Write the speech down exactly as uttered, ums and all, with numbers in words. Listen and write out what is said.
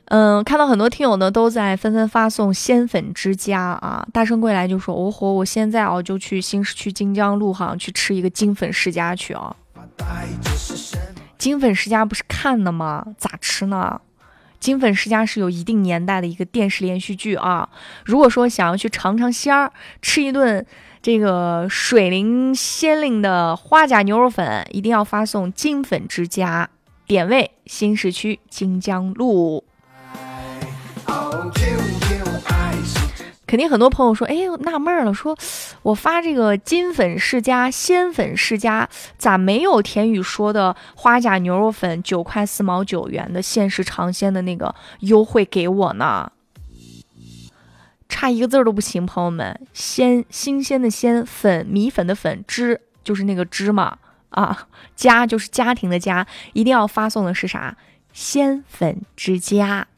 嗯，看到很多听友呢都在纷纷发送鲜粉之家啊，大圣归来就说：“哦豁，我现在啊就去新市区金江路哈去吃一个金粉世家去啊。”金粉世家不是看的吗？咋吃呢？金粉世家是有一定年代的一个电视连续剧啊。如果说想要去尝尝鲜儿，吃一顿这个水灵鲜令的花甲牛肉粉，一定要发送金粉之家，点位新市区金江路。肯定很多朋友说，哎，纳闷了，说我发这个金粉世家、鲜粉世家，咋没有田宇说的花甲牛肉粉九块四毛九元的限时尝鲜的那个优惠给我呢？差一个字都不行，朋友们，鲜新鲜的鲜，粉米粉的粉，汁就是那个芝麻啊，家就是家庭的家，一定要发送的是啥？鲜粉之家。